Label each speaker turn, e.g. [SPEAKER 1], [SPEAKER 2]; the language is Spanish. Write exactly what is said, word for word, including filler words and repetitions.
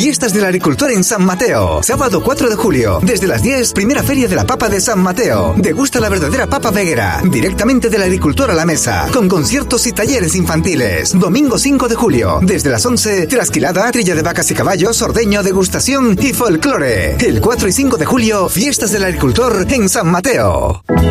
[SPEAKER 1] Fiestas del Agricultor en San Mateo. Sábado cuatro de julio, desde las diez, primera feria de la papa de San Mateo. Degusta la verdadera papa veguera, directamente del agricultor a la mesa, con conciertos y talleres infantiles. Domingo cinco de julio, desde las once, trasquilada, trilla de vacas y caballos, ordeño, degustación y folclore. El cuatro y cinco de julio, Fiestas del Agricultor en San Mateo.